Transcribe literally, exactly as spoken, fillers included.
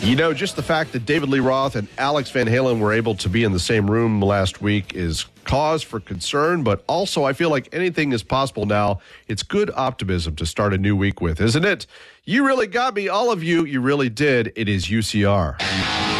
You know, just the fact that David Lee Roth and Alex Van Halen were able to be in the same room last week is cause for concern, but also I feel like anything is possible now. It's good optimism to start a new week with, isn't it? You really got me, all of you. You really did. It is U C R.